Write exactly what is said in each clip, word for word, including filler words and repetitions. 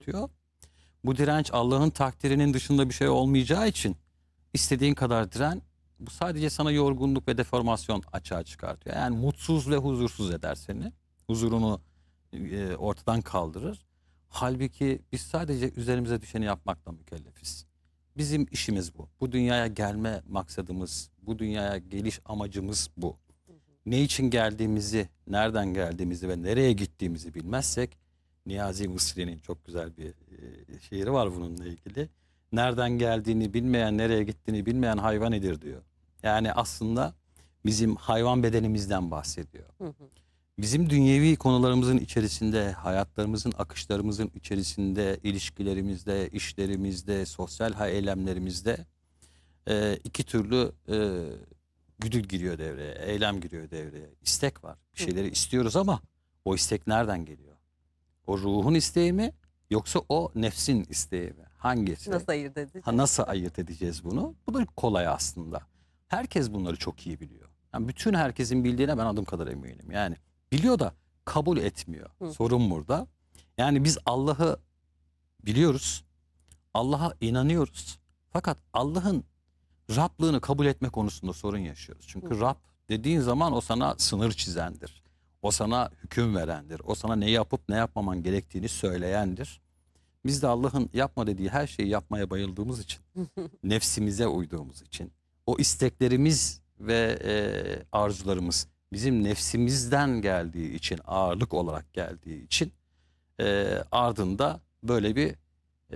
çıkartıyor. Bu direnç Allah'ın takdirinin dışında bir şey olmayacağı için istediğin kadar diren, bu sadece sana yorgunluk ve deformasyon açığa çıkartıyor. Yani mutsuz ve huzursuz eder seni. Huzurunu e, ortadan kaldırır. Halbuki biz sadece üzerimize düşeni yapmakla mükellefiz. Bizim işimiz bu. Bu dünyaya gelme maksadımız, bu dünyaya geliş amacımız bu. Ne için geldiğimizi, nereden geldiğimizi ve nereye gittiğimizi bilmezsek, Niyazi Mısri'nin çok güzel bir e, şiiri var bununla ilgili. Nereden geldiğini bilmeyen, nereye gittiğini bilmeyen hayvan nedir diyor. Yani aslında bizim hayvan bedenimizden bahsediyor. Hı hı. Bizim dünyevi konularımızın içerisinde, hayatlarımızın, akışlarımızın içerisinde, ilişkilerimizde, işlerimizde, sosyal eylemlerimizde e, iki türlü e, güdül giriyor devreye, eylem giriyor devreye. İstek var. Bir şeyleri istiyoruz ama o istek nereden geliyor? O ruhun isteği mi yoksa o nefsin isteği mi? Hangisi? Nasıl ayırt edeceğiz? Ha, nasıl ayırt edeceğiz bunu? Bu da kolay aslında. Herkes bunları çok iyi biliyor. Yani bütün herkesin bildiğine ben adım kadar eminim. Yani biliyor da kabul etmiyor. Hı. Sorun burada. Yani biz Allah'ı biliyoruz. Allah'a inanıyoruz. Fakat Allah'ın Rablığını kabul etme konusunda sorun yaşıyoruz. Çünkü Hı. Rab dediğin zaman o sana sınır çizendir. O sana hüküm verendir. O sana ne yapıp ne yapmaman gerektiğini söyleyendir. Biz de Allah'ın yapma dediği her şeyi yapmaya bayıldığımız için, nefsimize uyduğumuz için, o isteklerimiz ve e, arzularımız bizim nefsimizden geldiği için, ağırlık olarak geldiği için e, ardında böyle bir e,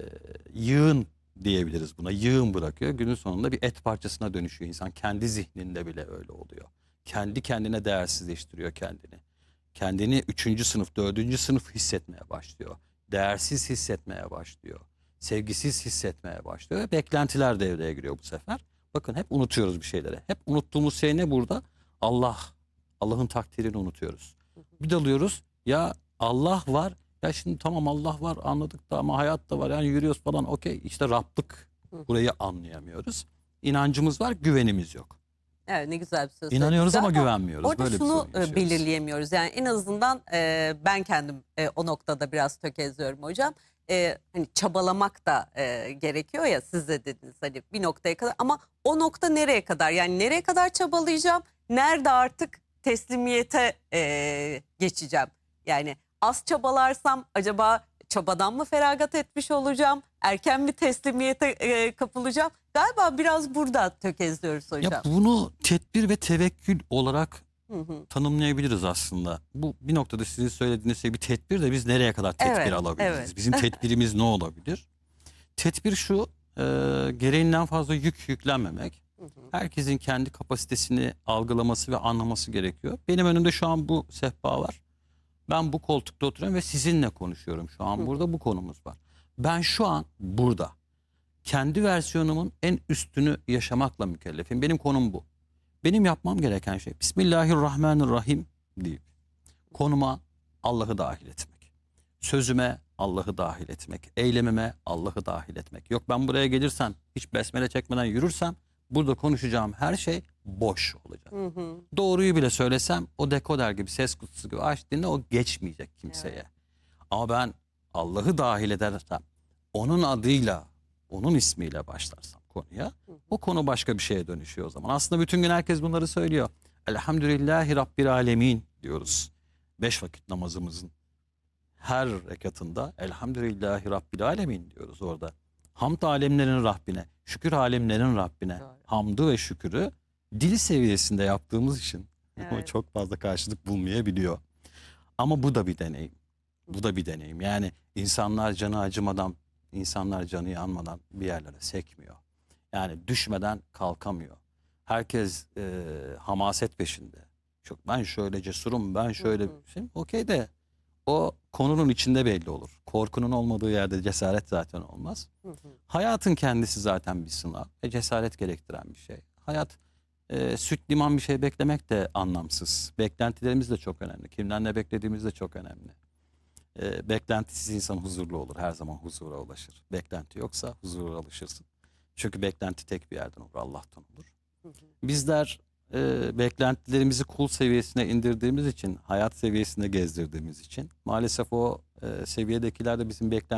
yığın diyebiliriz buna. Yığın bırakıyor. Günün sonunda bir et parçasına dönüşüyor insan. Kendi zihninde bile öyle oluyor. Kendi kendine değersizleştiriyor kendini. Kendini üçüncü sınıf, dördüncü sınıf hissetmeye başlıyor. Değersiz hissetmeye başlıyor. Sevgisiz hissetmeye başlıyor ve beklentiler devreye giriyor bu sefer. Bakın hep unutuyoruz bir şeyleri. Hep unuttuğumuz şey ne burada? Allah. Allah'ın takdirini unutuyoruz. Bir dalıyoruz ya Allah var. Ya şimdi tamam Allah var anladık da ama hayat da var. Yani yürüyoruz falan okey. İşte Rablık burayı anlayamıyoruz. İnancımız var, güvenimiz yok. Evet, ne güzel bir söz İnanıyoruz söylediniz ama güvenmiyoruz. Orada Böyle bir şunu sorun e, yaşıyoruz. belirleyemiyoruz. Yani en azından e, ben kendim e, o noktada biraz tökezliyorum hocam. E, hani çabalamak da e, gerekiyor ya, siz de dediniz hani bir noktaya kadar, ama o nokta nereye kadar? Yani nereye kadar çabalayacağım? Nerede artık teslimiyete e, geçeceğim? Yani az çabalarsam acaba çabadan mı feragat etmiş olacağım? Erken mi teslimiyete e, kapılacağım? Galiba biraz burada tökezliyoruz hocam. Ya bunu tedbir ve tevekkül olarak Hı hı. tanımlayabiliriz aslında. Bu bir noktada sizin söylediğiniz şey bir tedbir de biz nereye kadar tedbir Evet, alabiliriz? evet. Bizim tedbirimiz ne olabilir? Tedbir şu, e, gereğinden fazla yük yüklenmemek. Hı hı. Herkesin kendi kapasitesini algılaması ve anlaması gerekiyor. Benim önümde şu an bu sehpa var. Ben bu koltukta oturuyorum ve sizinle konuşuyorum. Şu an burada bu konumuz var. Ben şu an burada kendi versiyonumun en üstünü yaşamakla mükellefim. Benim konum bu. Benim yapmam gereken şey Bismillahirrahmanirrahim deyip konuma Allah'ı dahil etmek. Sözüme Allah'ı dahil etmek. Eylemime Allah'ı dahil etmek. Yok ben buraya gelirsem hiç besmele çekmeden yürürsem burada konuşacağım her şey boş olacak. Hı hı. Doğruyu bile söylesem o dekoder gibi, ses kutusu gibi açtığında o geçmeyecek kimseye. Evet. Ama ben Allah'ı dahil edersem, onun adıyla, onun ismiyle başlarsam konuya, o konu başka bir şeye dönüşüyor o zaman. Aslında bütün gün herkes bunları söylüyor. Elhamdülillahi Rabbil Alemin diyoruz. Beş vakit namazımızın her rekatında Elhamdülillahi Rabbil Alemin diyoruz orada. Hamd alemlerin Rabbine, şükür alemlerin Rabbine, Doğru. hamdı ve şükürü dil seviyesinde yaptığımız için Evet. çok fazla karşılık bulmayabiliyor. Ama bu da bir deneyim. Bu da bir deneyim. Yani insanlar canı acımadan, insanlar canı yanmadan bir yerlere sekmiyor. Yani düşmeden kalkamıyor. Herkes e, hamaset peşinde. Çok ben şöyle cesurum, ben şöyle Hı hı. bir şey. Okey de o konunun içinde belli olur. Korkunun olmadığı yerde cesaret zaten olmaz. Hı hı. Hayatın kendisi zaten bir sınav ve cesaret gerektiren bir şey. Hayat e, süt liman bir şey beklemek de anlamsız. Beklentilerimiz de çok önemli. Kimden ne beklediğimiz de çok önemli. E, beklentisiz insan huzurlu olur. Her zaman huzura ulaşır. Beklenti yoksa huzura alışırsın. Çünkü beklenti tek bir yerden olur. Allah'tan olur. Hı hı. Bizler e, beklentilerimizi kul seviyesine indirdiğimiz için, hayat seviyesine gezdirdiğimiz için maalesef o e, seviyedekiler de bizim beklentilerimiz